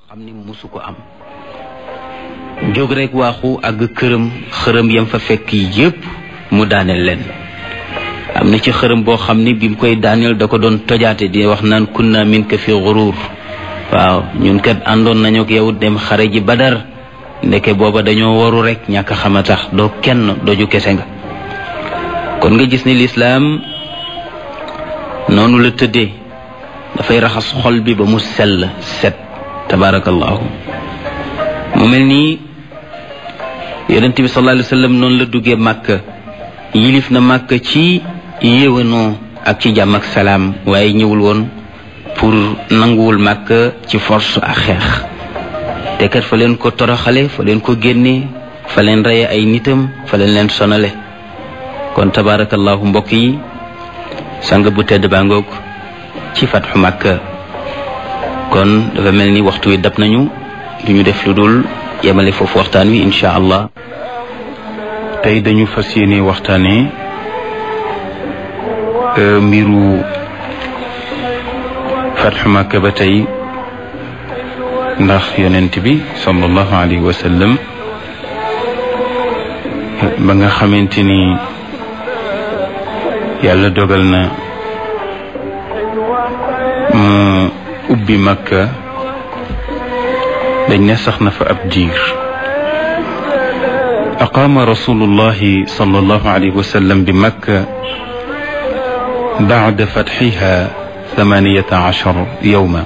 xam ni musu ko am jóg rek waaxu àgg këram xërëm yam fa fekk yépp mu daaneel leen am na ci xërëm boo xam ni bi mu koy daaneel da ko doon tojaate di wax naan kunna minka fi ghuruur waaw ñun kat àndoon nañu ak yow dem xare ji Badar ndeke booba dañoo waru rek ñàkk a xam a tax doo kenn doju kese nga kon nga gis ni lislaam noonu la tëddee dafay raxas xol bi ba mu sell set tabarakallahu mu mel nii yonent bi sallallahu alayhi wa sallam noonu la duggee Màkka yilif na Màkka ci yéwénoo ak ci jàmm ak salaam waaye ñëwul woon pour nanguwul Màkka ci force ak xeex te kat fa leen ko toroxale fa leen ko génne fa leen reye ay nitam fa leen sonale kon tabarakallahu mbokk yi sang bu tedd baa ngoog ci fatxu Màkka kon dafa mel ni waxtu wi dab nañu duñu def lu dul yemale foofu waxtaan wi insha allah tey dañu fas yéene waxtaane mbiru fatxu Màkka ba tey ndax yonent bi sallallahu alayhi wa sallam ba nga xamante ni yàlla dogal na mu ubbi Makka dañ ne sax na fa ab diir aqaama rasulullahi sallallahu alayhi wa sallam bi Makka ba'da fatxiha 18 yawma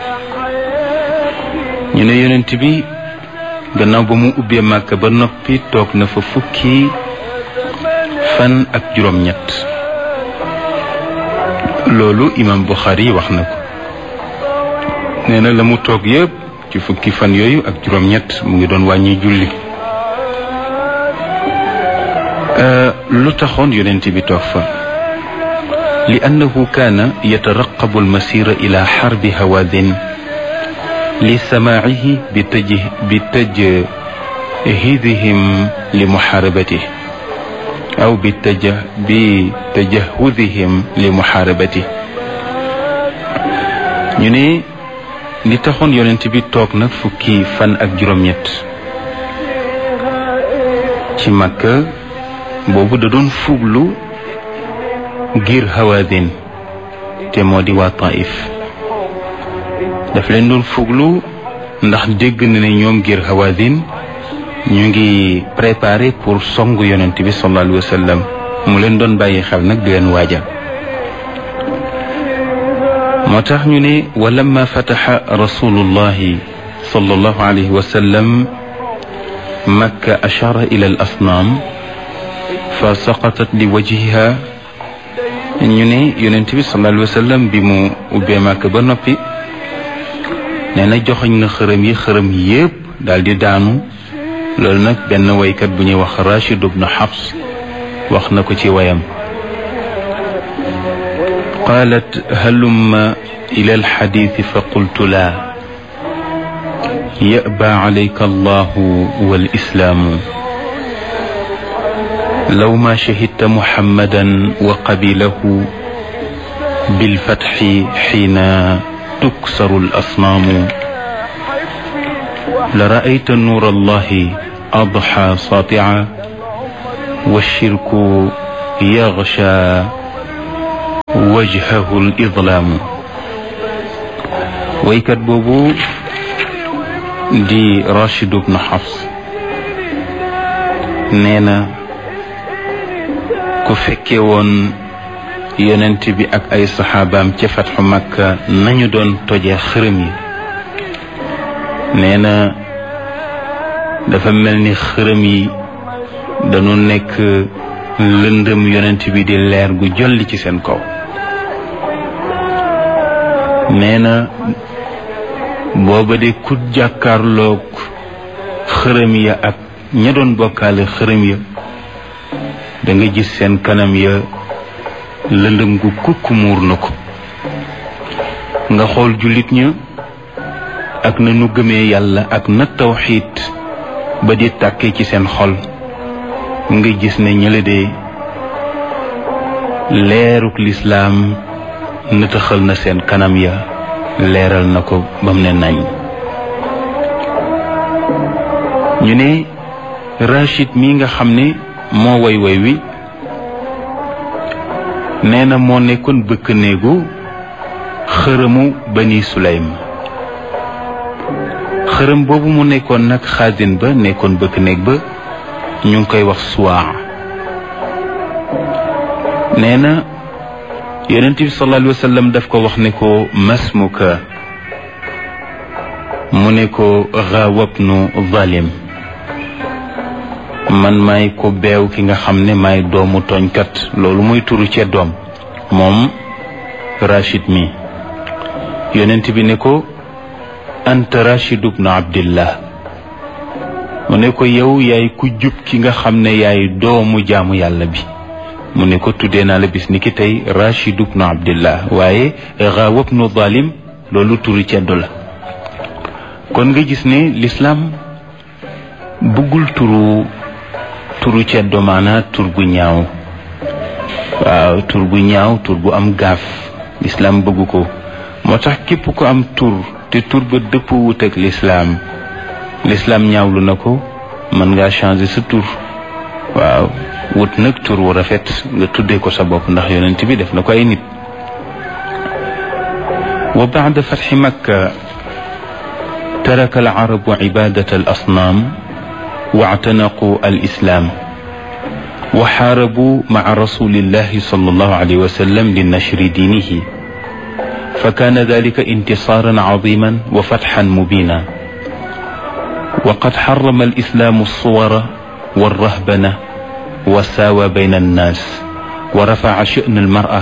ñu ne yonent bi gannaaw ba mu ubbee Makka ba noppi toog na fa fukki fan ak juróom-ñett loolu imam Bukhari wax na ko nee na la mu toog yépp ci fukki fan yooyu ak juróom-ñett mu ngi doon wàññi julli lu taxoon yonent bi toog fa li annahu kaana yataraqabu almasira ila xarbi hawaadin li samaacihi bi tajhidihim li muxaarabatih aw bi tajahudihim li muxaarabatih ñu ne li taxoon yonent bi toog nag fukki fan ak juróom-ñett ci Makka boobu da doon fuglu ngir Hawaazin te moo di waa Taif daf leen doon fuglu ndax dégg na ne ñoom ngir Hawaazin ñu ngi préparé pour songu yonent bi sallallahu alayhi wa sallam mu leen doon bàyyi xel nag di leen waajal moo tax ñu ne wa lamma fataxa rasulullahi sallallahu alayhi wa sallam Makka ashara ila al asnaam fa saqatat li wajhiha ñu ne yonent bi sallallahu alayhi wa sallam bi mu ubbee Makka ba noppi nee na joxoñ na xërëm yi yépp daal di daanu loolu nag benn waykat bu ñuy wax Rashid ibn Hafs wax na ko ci wayam qaalat halumma ila alxadiisi fa qultu laa ya'baa alayka allahu walislaamu law ma shahidta muhammadan wa qabilahu bilfatxi xiina tuksaru alasnaamu la ra'ayta nuur allahi adxa saati'a washirku yaxsha wajhahu al-idlaamu waykat boobu di Rashid ibn Hafs nee na ku fekke woon yonent bi ak ay saxaabaam ca fatxu Makka nañu doon tojee xërëm yi nee na dafa mel ni xërëm yi dañu nekk lëndëm yonent bi di leer gu jolli ci seen kaw nee na booba de ku jàkkaarloog xërëm ya ak ña doon bokkaale xërëm ya da nga gis seen kanam ya lëndëm gu kukk muur na ko nga xool jullit ña ak na nu gëmee yàlla ak na tawxiid ba di tàkkee ci seen xol nga gis ne ñële de leeruk lislaam nëtëxal na seen kanam ya leeral na ko ba mu ne nañ ñu ne Rachid mi nga xam ne moo way wi nee na moo nekkoon bëkk néegu xërëmu Bani Sulaym. xërëm boobu mu nekkoon nag xaasin ba nekkoon bëkk néeg ba ñu ngi koy wax Suwaa. nee na yonent bi sallallahu alayhi wa sallam daf ko wax ne ko masmuka, mu ne ko Gaawabnu Zalim, man maay ko beew ki nga xam ne maay doomu tooñkat. loolu muy turu ci doom moom Rachid mi. yonent bi ne ko anta Rachid ibnu Abdillah, mu ne ko yow yaay ku jub ki nga xam ne yaay doomu jaamu yàlla bi. mu ne ko tuddee naa la bis ni ki tey Rachid ibnu Abdillah, waaye Gaawabnu Zalim loolu turu ceddo la. kon nga gis ne l'islam bëggul turu ceddo, maanaa tur bu ñaaw. waaw tur bu ñaaw, tur bu am gaaf, l'islam bëggu ko. moo tax képp ko am tur te tur ba dëpp wut ak l'islam ñaawlu na ko, mën ngaa changer sa tur. waaw wut nag tur wu rafet nga tuddee ko sa bopp, ndax yonent bi def na ko ay nit. wa ba'da fatxi Makka taraka al-arabu cibaadata al-asnaam واعتنقوا الإسلام وحاربوا مع رسول الله صلى الله عليه وسلم لنشر دينه، فكان ذلك انتصارا عظيما وفتحا مبينا. وقد حرم الإسلام الصور والرهبنة وساوى بين الناس ورفع شأن المرأة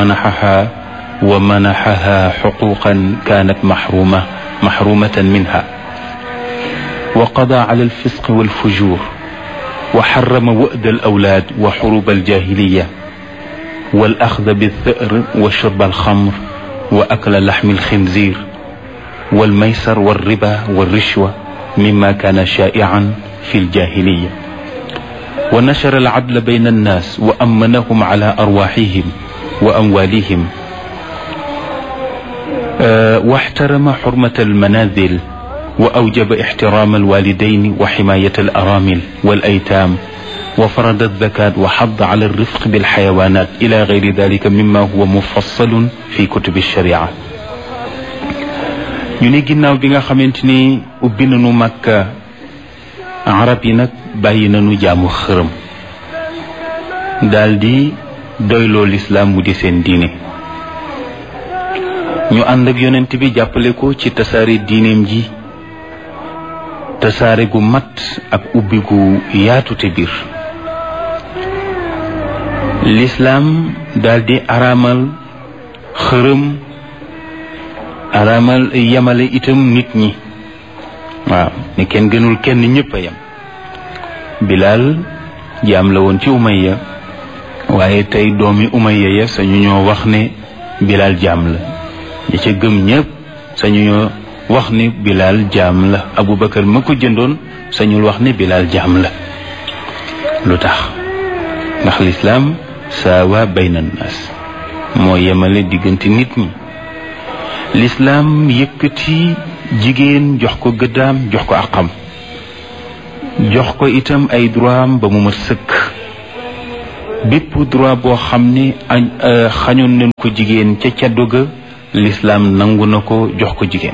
ومنحها حقوقا كانت محرومة منها، وقضى على الفسق والفجور، وحرم وأد الأولاد وحروب الجاهلية والأخذ بالثأر وشرب الخمر وأكل لحم الخنزير والميسر والربا والرشوة مما كان شائعا في الجاهلية، ونشر العدل بين الناس وأمنهم على أرواحهم وأموالهم، واحترم حرمة المنازل وأوجب احترام الوالدين وحماية الأرامل والأيتام، وفرض الزكاة وحض على الرفق بالحيوانات إلى غير ذلك مما هو مفصل في كتب الشريعة. ñu ne ginnaaw bi nga xamante ni ubbi nañu Makka, arab yi nag bàyyi nañu jaamu xërëm, daldi doyloo lislaam mu di seen diine. ñu ànd ak yonent bi jàppale ko ci tasaare diineem ji, tasaare gu mat ak ubbi gu yaatu te biir. lislaam daldi araamal xërëm, araamal yamale itam nit ñi. waaw ne kenn gënul kenn, ñëpp a yem. Bilaal jaam la woon ci Umayya, waaye tey doomi Umayya ya sañu ñoo wax ne Bilaal jaam la. ñi ca gëm ñëpp sañu ñoo wax ne Bilaal jaam la. Abubakar ma ko jëndoon sañul wax ne Bilaal jaam la. lu tax? ndax lislaam saawa bayna naas, moo yemale diggante nit ñi. lislaam yëkkati jigéen jox ko gëddaam, jox ko àqam, jox ko itam ay droit am ba mu mat sëkk. bépp droit boo xam ne xañoon nañ ko jigéen ca caddu ga, lislaam nangu na ko jox ko jigéen.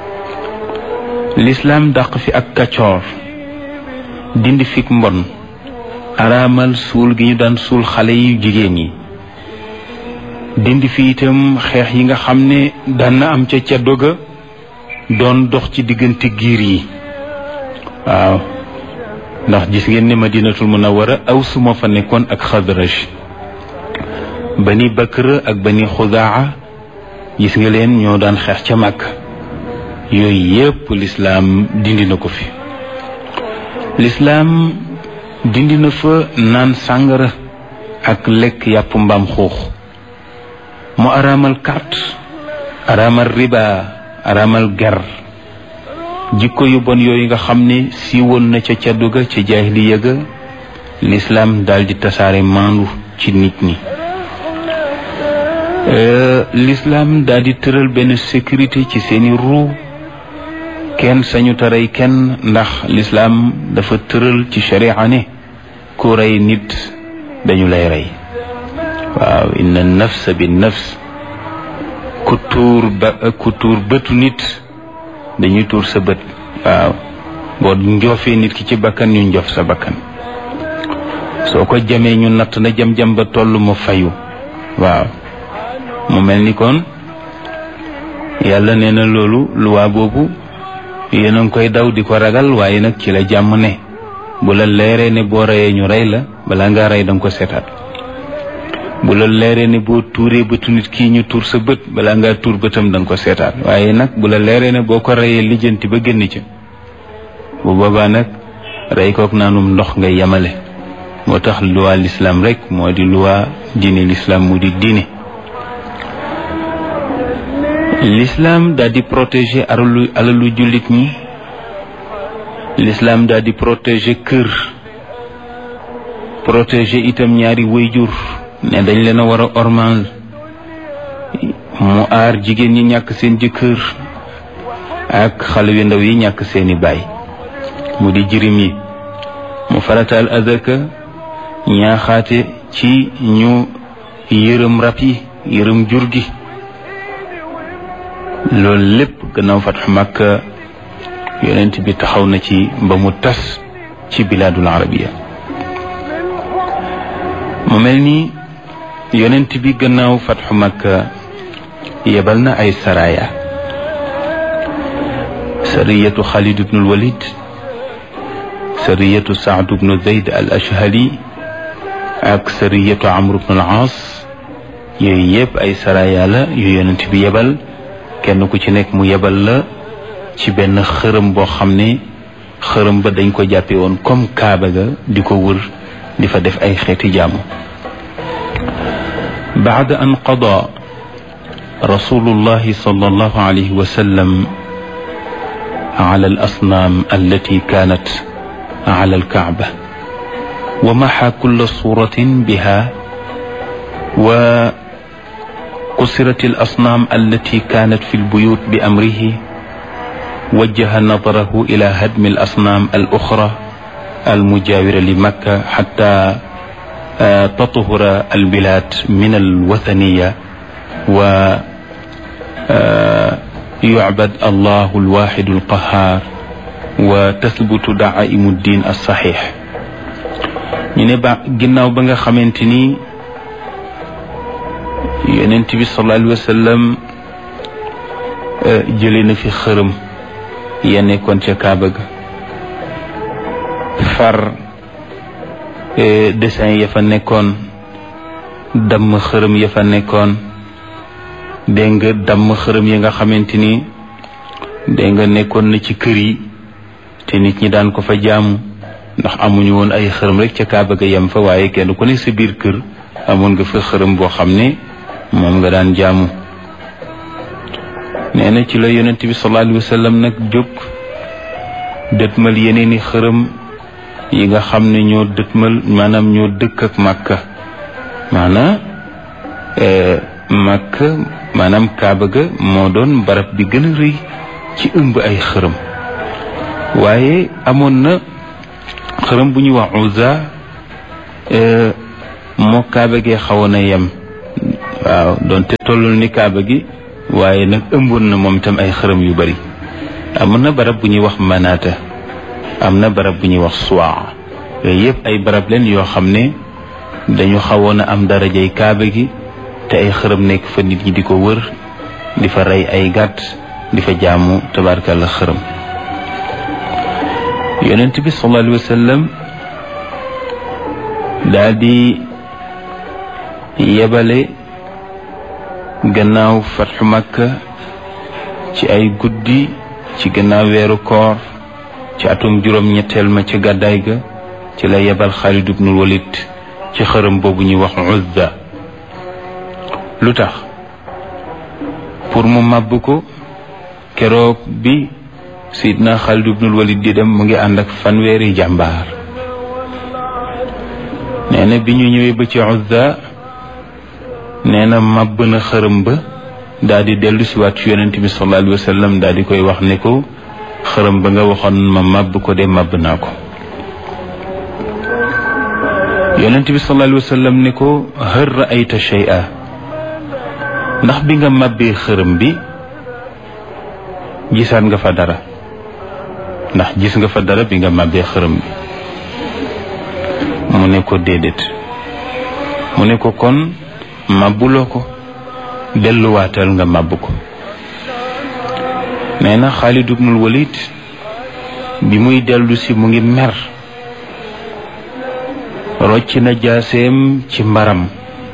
lislaam dàq fi ak kaccoor, dindi fi mbon, araamal suul gi ñu daan suul xale yu jigéen yi, dindi fi itam xeex yi nga xam ne daan na am ca caddu ga, doon dox ci diggante giir yi. waaw ndax gis ngeen ne Madinatul Munawwara Aws moo fa nekkoon ak Xadraj. Bani Bakr ak Bani Xudaa gis nga leen, ñoo daan xeex ca Makka. yooyu yépp lislaam dindi na ko fi. lislaam dindi na fa naan sàngara ak lekk yàpp mbaam xuux. mu araamal carte, araamal riba, araamal ger, jikko yu bon yooyu nga xam ne siiwoon na ca caddu ga, ca jaahiliya ga. lislaam daldi tasaare maandu ci nit ñi. l'islam daldi tëral benn sécurité ci seeni ruu. kenn sañu ta rey kenn ndax lislaam dafa tëral ci sharia ne ku rey nit dañu lay rey waaw inna nafsa bin nafs ku tuur bëtu nit dañuy tuur sa bët waaw boo njoofee nit ki ci bakkan ñu njof sa bakkan soo ko jamee ñu natt na jam-jam ba toll mu fayu waaw mu mel ni kon yàlla nee na loolu luwaa boobu yéen a ngi koy daw di ko ragal waaye nag ci la jàmm ne bu la leeree ne boo reyee ñu rey la balaa ngaa rey danga ko seetaat bu la leeree ne boo tuuree bëtu nit kii ñu tuur sa bët balaa ngaa tuur bëtam danga ko seetaat waaye nag bu la leeree ne boo ko reyee lijjanti ba génn ca bu boobaa nag rey kook naanum ndox ngay yemale moo tax luwaa l'islam rek moo di luwaa diine l'islam mu di diine l'islam daal di protéger alalu jullit ñi l'islam daal di protéger kër protéger itam ñaari wayjur ne dañ leen a war a ormal mu aar jigéen ñi ñàkk seen jëkkër ak xale yu ndaw yi ñàkk seeni baay mu di jirim yi mu farataal azaka ñaaxaate ci ñu yërëm rab yi yërëm jur gi loolu lépp gannaaw fatxu Makka yonent bi taxaw na ci ba mu tas ci bilaadul arabiya mu mel ni yonent bi gannaaw fatxu Makka yebal na ay saraya sariyatu Xaalid ibnul Walid sariyatu Saad ibnu Zayd al Ashhali ak sariyatu Amr ibnul Aas yooyu yëpp ay saraya la yu yonent bi yebal kenn ku ci nekk mu yebal la ci benn xërëm boo xam ne xërëm ba dañ ko jàppe woon comme kaaba ga di ko wër di fa def ay xeeti jàmm baada an qada rasulullahi sallallahu alayhi wa sallam ala al asnaam allati kaanat ala al kaaba wa maxa kulla suratin biha wa قصرت الأصنام التي كانت في البيوت بأمره وجه نظره إلى هدم الأصنام الأخرى المجاورة لمكة حتى تطهر البلاد من الوثنية ويعبد الله الواحد القهار وتثبت دعائم الدين الصحيح ñu ne ba ginnaaw ba nga xamante ni yonent bi sallallahu alayhi wa sallam jëlee na fi xërëm ya nekkoon ca Kaaba ga far dessin ya fa nekkoon damm xërëm ya fa nekkoon dégg nga damm xërëm ya nga xamante ni dégg nga nekkoon na ci kër yi te nit ñi daan ko fa jaamu ndax amuñu woon ay xërëm rek ca Kaaba ga yem fa waaye kenn ku ne sa biir kër amoon nga fa xërëm boo xam ne moom nga daan jaamu nee na ci la yonent bi sallallahu alayhi wa sallam nag jóg dëtmal yeneeni xërëm yi nga xam ne ñoo dëtmal maanaam ñoo dëkk ak Makka maanaam Makka maanaam Kaaba ga moo doon barab bi gën a rëy ci ëmb ay xërëm waaye amoon na xërëm bu ñuy wax Uzza moo Kaaba gee xawoon a yem waaw doonte tollul ni Kaaba gi waaye nag ëmboon na moom itam ay xërëm yu bari amoon na barab bu ñuy wax Manaata am na barab bu ñuy wax Suwaa yooyu yëpp ay barab leen yoo xam ne dañu xawoon a am darajay Kaaba gi te ay xërëm nekk fa nit ñi di ko wër di fa rey ay gàtt di fa jaamu tabaarkalla xërëm yonent bi sallallahu alayhi wa sallam daal di yebale gannaaw fatxu Makka ci ay guddi ci gannaaw weeru koor ci atum juróom-ñetteel ma ci gàddaay ga ci la yebal Xaalid ibnul Walid ci xërëm boobu ñuy wax Uzza lu tax pour mu màbb ko keroog bi Seydina Xaalid ibnul Walid di dem mu ngi ànd ak fanweeri jàmbaar nee na bi ñu ñëwee ba ci Uzza nee na màbb na xërëm ba daal di dellu si waat ci yonent bi sallallahu alayhi wa sallam daal di koy wax ne ko xërëm ba nga waxoon ma màbb ko de màbb naa ko. yonent bi sallallahu alayhi wa sallam ne ko hal ra'ayta shay'a, ndax bi nga màbbee xërëm bi gisaat nga fa dara, ndax gis nga fa dara bi nga màbbee xërëm bi. mu ne ko déedéet. mu ne ko kon màbbuloo ko, delluwaatal nga màbb ko. nee na Xaalid ibnul Walid bi muy dellu si mu ngi mer, rocc na jaaseem ci mbaram,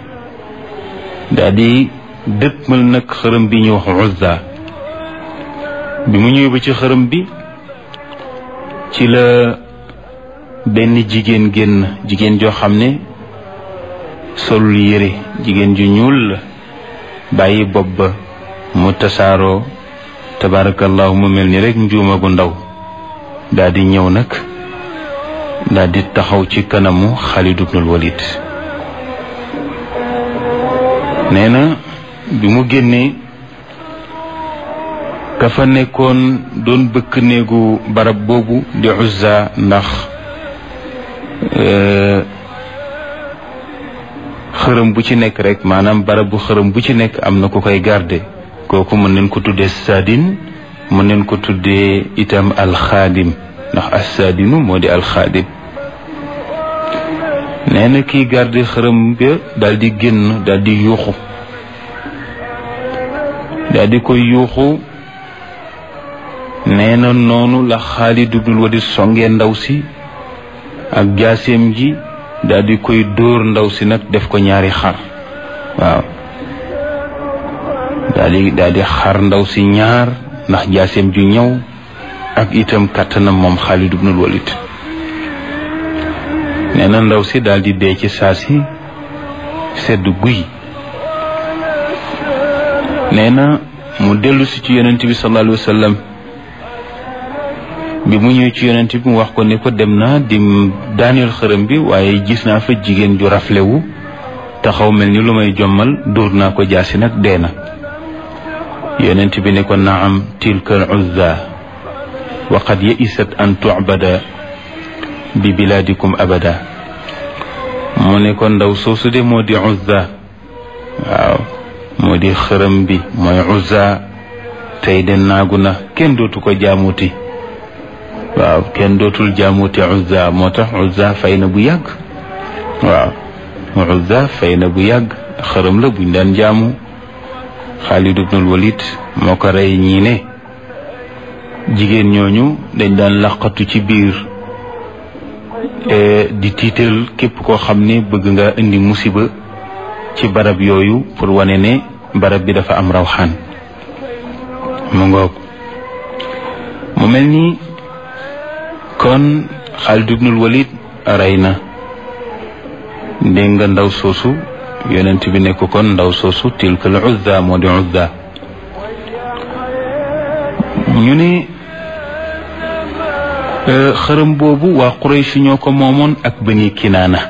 daldi dëppmal nag xërëm bi ñu wax Uzza. bi mu ñëwee ba ci xërëm bi ci la benn jigéen génn, jigéen joo xam ne solul yére, jigéen ju ñuul la, bàyyi bopp ba mu tasaaroo tabarakallahu mu mel ni rek njuuma gu ndaw, daldi ñëw nag daldi taxaw ci kanamu Xaalid ibnul Walid. nee na bi mu génnee ka fa nekkoon doon bëkk néegu barab boobu di Uzza, ndax xërëm bu ci nekk rek, maanaam barab bu xërëm bu ci nekk am na ku koy garde. kooku mën nañ ko tuddee saadin, mën nañ ko tuddee itam alxaadim, ndax assaadinu moo di alxaadim. nee na kii garde xërëm ba daal di génn, daal di yuuxu, daal di koy yuuxu. nee na noonu la Xaalid ibnul Walid songee ndaw si ak jaaseem ji, daal di koy dóor ndaw si nag def ko ñaari xar. waaw, daal di xar ndaw si ñaar ndax jaaseem ju ñëw ak itam kàttanam moom Xaalid ibnul Walid. nee na ndaw si daal di dee ci saa si sedd guy. nee na mu dellu si ci yonent bi sallallahu alayhi wa sallam. bi mu ñëw ci yonent bi mu wax ko ne ko dem naa di daaneel xërëm bi, waaye gis naa fa jigéen ju raflewu taxaw mel ni lu may jommal, dóor naa ko jaasi nag dee na. yonent bi ne ko naam tilka al Uzza wa qad ya'isat an tu'bada bi biladikum abada. mu ne ko ndaw soosu de moo di Uzza. waaw, moo di xërëm bi mooy Uzza, tey de naagu na, kenn dootu ko jaamuti. waaw, kenn dootul jaamuti Uzza. moo tax Uzza fay na bu yàgg. waaw, Uzza fay na bu yàgg, xërëm la buñ daan jaamu. Xaalid ibnul Walid moo ko rey. ñii ne jigéen ñooñu dañ daan laqatu ci biir di tiital képp koo xam ne bëgg nga indi musiba ci barab yooyu, pour wane ne barab bi dafa am rawxaan. mu ngoog, mu mel ni kon Xaalid ibnul Walid rey na. dégg nga ndaw soosu, yonent bi ne ko kon ndaw soosu tilka al Uzza moo di Uzza. ñu ne xërëm boobu waa Quraysh ñoo ko moomoon ak Bani Kinaana.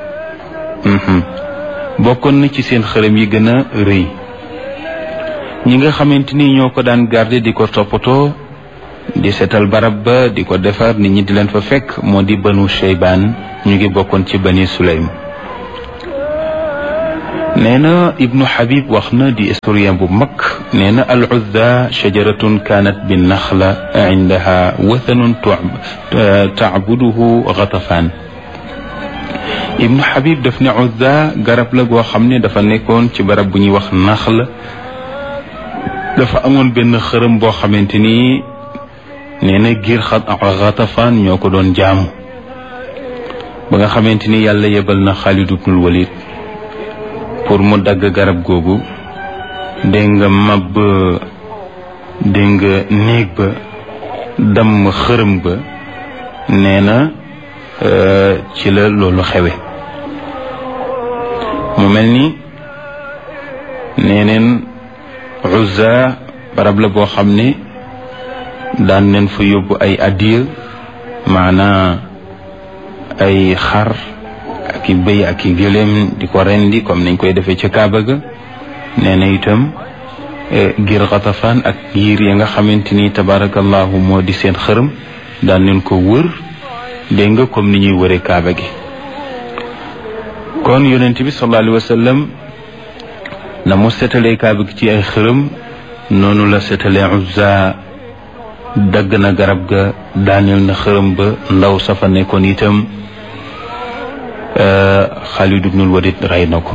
bokkoon na ci seen xërëm yi gën a rëy. ñi nga xamante ni ñoo ko daan garder di ko toppatoo, di seetal barab ba, di ko defar, nit ñi di leen fa fekk, moo di Banu Shaybaan. ñu ngi bokkoon ci Bani Sulaym. nee na Ibnu Habib wax na, di historien bu mag, nee na al Uzza shajaratun kaanat bi naxla indaha wathanun tacbuduhu Ghatafaan. Ibnu Habib daf ne Uzza garab la goo xam ne dafa nekkoon ci barab bu ñuy wax Naxla. dafa amoon benn xërëm boo xamante ni nee na giir Ghatafaan ñoo ko doon jaamu. ba nga xamante ni yàlla yebal na Xaalid ibnul Walid pour mu dagg garab googu, dégg nga mab, dégg nga néeg ba, damm xërëm ba. nee na ci la loolu xewe. mu mel ni neeneen Uzza barab la boo xam ne daan neen fa yóbbu ay addiya, maanaa ay xar ak i bëy ak i gëléem di ko rendi comme nañ koy defee ca Kaaba ga. nee na itam ngir Xatafaan ak giir ya nga xamante ni tabarakallahu moo di seen xërëm daan leen ko wër dégg nga comme ni ñuy wëre kaaba gi. kon yonent bi sallallahu alayhi wa sallam na mu setalee kaaba gi ci ay xërëm noonu la setalee Uzza, dagg na garab ga, daaneel na xërëm ba, ndaw safa nekkoon itam Xaalid ibnul Walid rey na ko.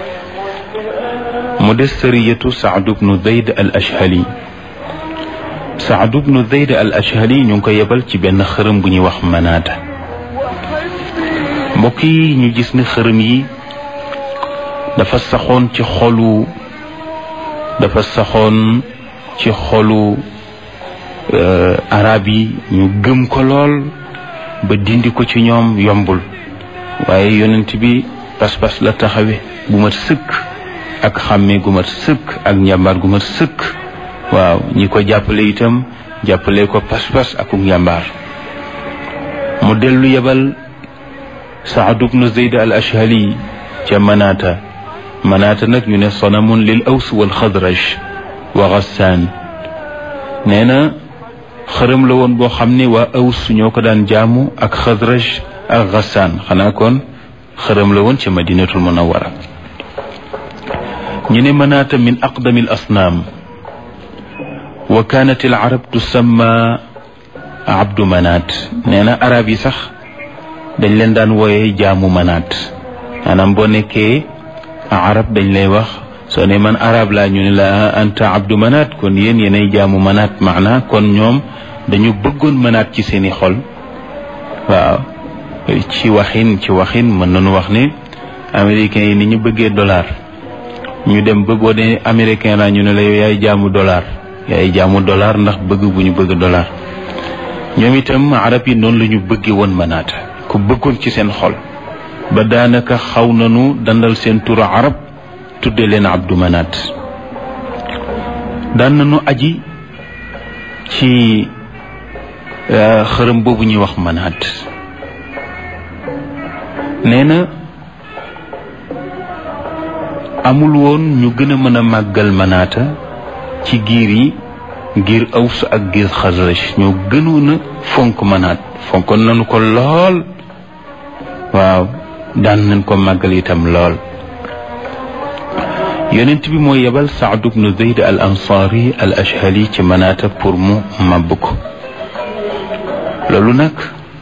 mu des sariyatu Saad ibnu Zayd al Ashhali. Saad ibnu Zayd al Ashhali ñu ngi ko yebal ci benn xërëm bu ñuy wax Manaata. mbokk yi ñu gis ne xërëm yi dafa saxoon ci xolu arab yi, ñu gëm ko lool ba dindi ko ci ñoom yombul. waaye yonent bi pas-pas la taxawe bu mat sëkk, ak xàmmee gu mat sëkk, ak njàmbaar gu mat sëkk. waaw ñi ko jàppale itam jàppale ko pas-pas ak njàmbaar. mu dellu yebal Saad ibnu Zayd al Ashhali ca Manaata. Manaata nag ñu ne sanamun lil Aws wal Xadraj wa Gassaan. nee na xërëm la woon boo xam ne waa Aws ñoo ko daan jaamu ak Xadraj ak Gassaan. xanaa kon xërëm la woon ca Madinatul Munawwara. ñu ne Manaata min aqdami al asnaam wa kaanat al arab tusamma abdu Manaat. nee na arab yi sax dañ leen daan wooyee jaamu Manaat. maanaam boo nekkee arab dañ lay wax, soo ne man arab laa ñu ne la anta abdu Manaat, kon yéen yéenay jaamu Manaat. maana kon ñoom dañu bëggoon Manaat ci seeni xol. waaw ci waxin mën nañu wax ne américains yi ni ñu bëggee dollar, ñu dem ba boo dee américain la ñu ne la yow yaay jaamu dollar ndax bëgg bu ñu bëgg dollar. ñoom itam arab yi noonu la ñu bëggee woon Manaata, ku bëggoon ci seen xol ba daanaka xaw nañu dandal seen turu arab tudde leen abdu Manaat. daan nañu aji ci xërëm boobu ñuy wax Manaat. nee na amul woon ñu gën a mën a màggal Manaata ci giir yi, giir Aws ak giir Xasraj ñoo gënoon a fonk Manaat, fonkoon nañu ko lool. waaw daan nañ ko màggal itam lool. yonent bi moo yebal Saad ibnu Zayd al Ansaari al Ashhali ci Manaata pour mu màbb ko. loolu nag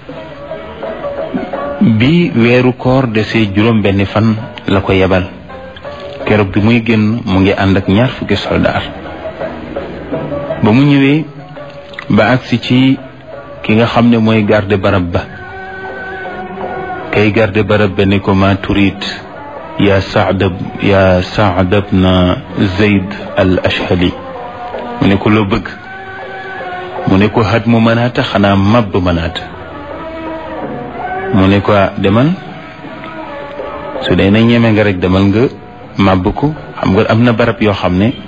bi weeru koor desee juróom benni fan la ko yebal. keroog bi muy génn mu ngi ànd ak 20 soldaar. ba mu ñëwee ba agsi ci ki nga xam ne mooy garde barab ba, kay garde barab ba ne ko ma turid ya Saad ibn Zayd al Ashhali. mu ne ko loo bëgg? mu ne ko hadmu Manaata, xanaa mabb Manaata. mu ne ko demal, su dee na ñeme nga rek demal nga màbb ko. xam nga am na barab yoo xam ne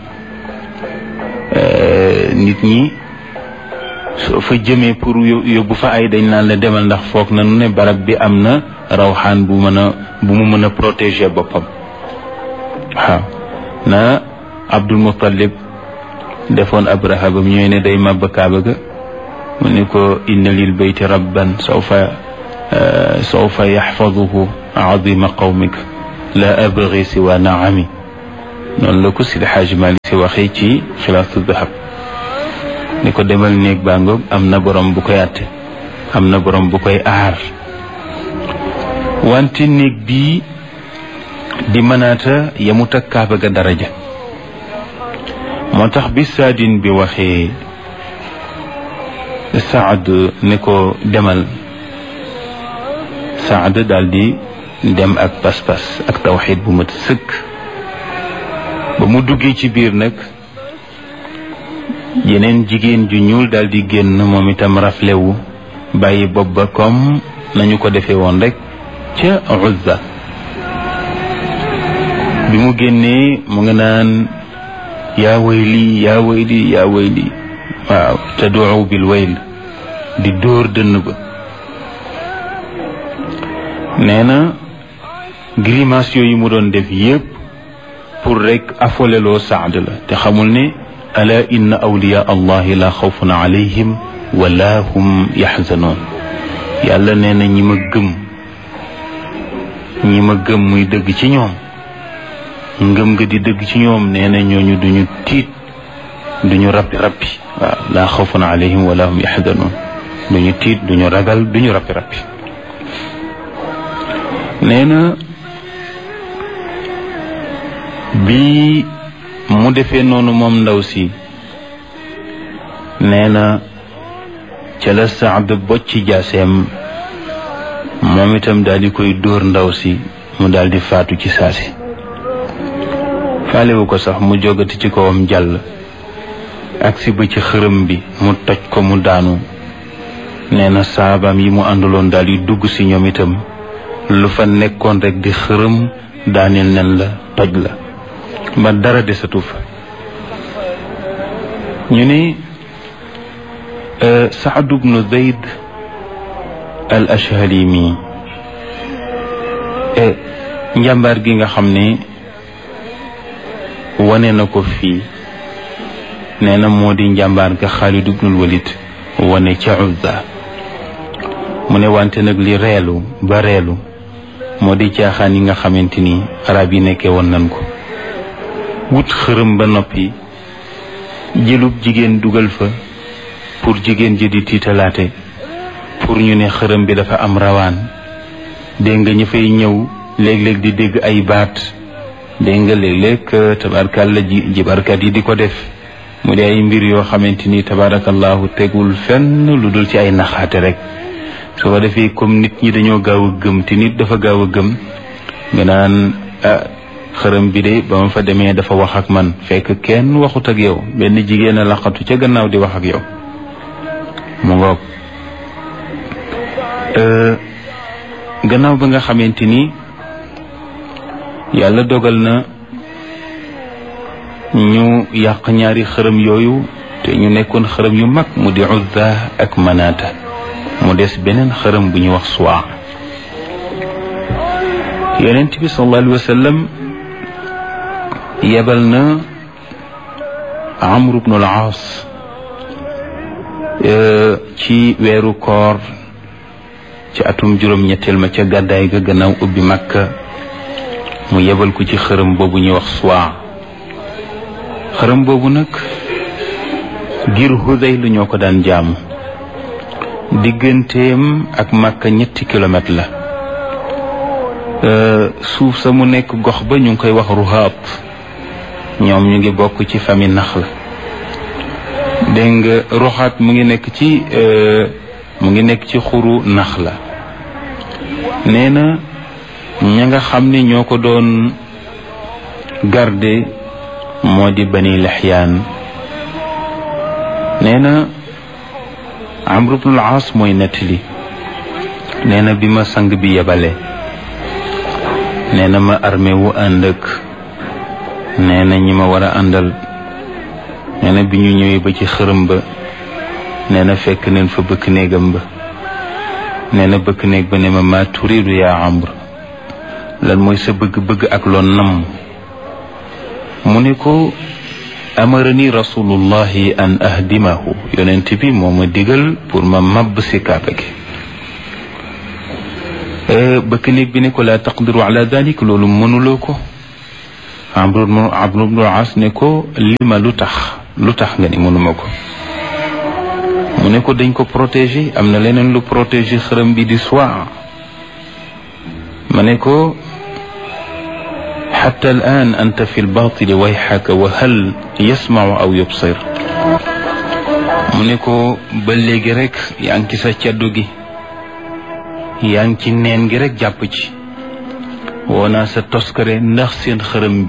nit ñi soo fa jëmee pour yóbbu fa ay dañ naan la demal, ndax foog nañu ne barab bi am na rawxaan bu mu mën a protéger boppam. waaw na Abdul Muttalib defoon Abraha ba mu ñëwee ne day màbb Kaaba ga, mu ne ko inna lil bayti rabban sawfa yaxfaduhu azima qawmik la abgi siwa naami. noonu la ko Sidi Xaaji Maalik Si waxee ci Xilaasu Dahab, ni ko demal néeg baa ngoog, am na borom bu koy àtte, am na borom bu koy aar. wante néeg bii di Manaata yemut ak Kaaba ga daraja. moo tax bi Saadin bi waxee Saad ne ko demal, Saad daal di dem ak pas-pas ak tawxiid bu mat sëkk. ba mu duggee ci biir nag yeneen jigéen ju ñuul daal di génn, moom itam raflewu bàyyi bopp ba comme nañu ko defee woon rek ca Uzza. bi mu génnee mu nga naan yaa wayli yaa wayli yaa wayli, waaw tad'u bil wayl, di dóor dënn ba. nee na grimace yooyu mu doon def yépp pour rek afoleloo Saad la te xamul ne ala inna awliya allahi la xawfun alayhim wala hum yaxzanoon yàlla nee na ñi ma gëm muy dëgg ci ñoom ngëm nga di dëgg ci ñoom nee na ñooñu duñu tiit duñu rappi waaw la xawfun alayhim wala hum yaxzanoon duñu tiit duñu ragal duñu rappi nee na bi mu defee noonu moom ndaw si nee na ca la Saad bocci jaaseem moom itam daal di koy dóor ndaw si mu daal di faatu ci saasi faalewu ko sax mu jógati ci kawam jàll agsi ba ci xërëm bi mu toj ko mu daanu nee na saabaam yi mu àndaloon daal di dugg si ñoom itam lu fa nekkoon rek di xërëm daaneel nen la toj la ba dara desatu fa ñu ne Saad ibnu Zayd al Ashhali mi njàmbaar gi nga xam ne wane na ko fii nee na moo di njàmbaar ga Xaalid ibnul Walid wane ca Uzza mu ne wante nag li reelu ba reelu moo di caaxaan yi nga xamante ni arab yi nekkee woon nañ ko wut xërëm ba noppi jëlub jigéen dugal fa pour jigéen ji di tiitalaate pour ñu ne xërëm bi dafa am rawaan dégg nga ñu fay ñëw léeg-léeg di dégg ay baat dégg nga léeg-léeg tabarakalla jibarkat yi di ko def mu di ay mbir yoo xamante ni tabarakallahu tegul fenn lu dul ci ay naxaate rek su ko defee comme nit ñi dañoo gaaw a gëm te nit dafa gaaw a gëm nga naan xërëm bi de ba ma fa demee dafa wax ak man fekk kenn waxut ak yow benn jigéen a laqatu ca gannaaw di wax ak yow mu ngoog gannaaw ba nga xamante ni yàlla dogal na ñu yàq ñaari xërëm yooyu te ñu nekkoon xërëm yu mag mu di Uzza ak Manaata mu des beneen xërëm bu ñu wax Suwaa Yonent bi sallallahu alayhi wa sallam yebal na Amr ibn al-Aas ci weeru koor ci atum juróom-ñetteel ma ca gàddaay ga gannaaw ubbi Makka mu yebal ko ci xërëm boobu ñuy wax Suwaa xërëm boobu nag ngir Hudayl ñoo ko daan jaamu digganteem ak Makka 3 kilomètre la suuf sa mu nekk gox ba ñu ngi koy wax Ruhaat ñoom ñu ngi bokk ci famille Naxla dégg nga Ruhaat mu ngi nekk ci xuru Naxla nee na ña nga xam ne ñoo ko doon garde moo di Bani Lixyaan nee na Amr ibn al-Aas mooy nettali nee na bi ma sang bi yebale nee na ma armé wu ànd ak nee na ñi ma war a àndal nee na bi ñu ñëwee ba ci xërëm ba nee na fekk neen fa bëkk néegam ba nee na bëkk néeg ba ne ma turiidu yaa Amr lan mooy sa bëgg-bëgg ak loon nam mu ne ko amarani rasulullahi an ahdimahu yonent bi moo ma digal pour ma mabb si kaaba gi bëkk néeg bi ne ko laa taqdiru ala dalik loolu mënuloo ko Amr ibn al-As ne ko lima lu tax nga ni mënuma ko mu ne ko dañ ko protéger am na leneen lu protéger xërëm bi di Suwaa ma ne ko xatta al-aan anta fi al-baatil wayxaka wa hal yasmau aw yubsir mu ne ko ba léegi rek yaa ngi ci sa caddu gi yaa ngi ci neen gi rek jàpp ci woo naa sa toskare ndax seen xërëm